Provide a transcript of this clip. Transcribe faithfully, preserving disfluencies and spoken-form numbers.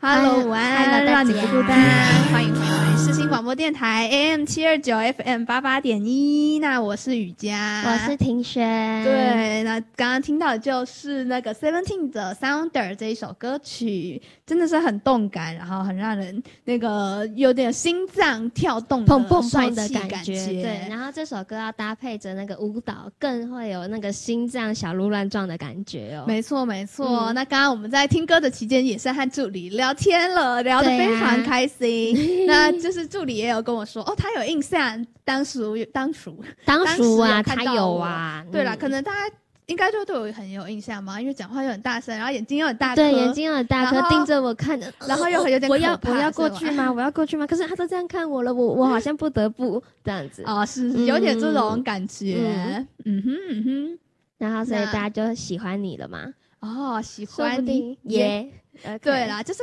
Hello， 午安，让你不孤单，欢迎回来世新广播电台 A M 七二九 F M 八八点一。那我是雨佳， 我是庭轩。 对，那刚刚听到的就是那个 Seventeen 的 Sounder 这一首歌曲，真的是很动感，然后很让人那个有点心脏跳动砰砰帅砰的气感觉。对，然后这首歌要搭配着那个舞蹈，更会有那个心脏小鹿乱撞的感觉哦。 没错没错、嗯、那刚刚我们在听歌的期间也是和助理聊天了，聊得非常开心、啊、那就是助理也有跟我说哦，他有印象，当属当属当属啊， 他有啊。 对啦、嗯、可能大家应该就对我很有印象嘛，因为讲话又很大声，然后眼睛又很大颗， 对，眼睛又很大颗，盯着我看着， 然后又有点可怕。 我要我要过去吗？我要过去吗？可是他都这样看我了，我我好像不得不这样子。 哦，是有点这种感觉。嗯, 嗯哼嗯哼， 然后所以大家就喜欢你了嘛？ 哦，喜欢你耶。 Yeah. Okay. 对啦，就是